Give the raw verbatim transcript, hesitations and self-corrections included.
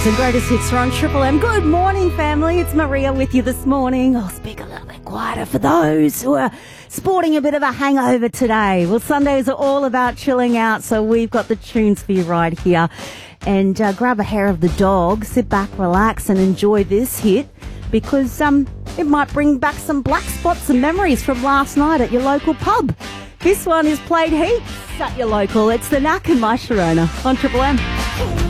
The greatest hits are on Triple M. Good morning, family. It's Maria with you this morning. I'll speak a little bit quieter for those who are sporting a bit of a hangover today. Well, Sundays are all about chilling out, so we've got the tunes for you right here. And uh, grab a hair of the dog, sit back, relax, and enjoy this hit because um, it might bring back some black spots and memories from last night at your local pub. This one is played heaps at your local. It's the Knack and My Sharona on Triple M.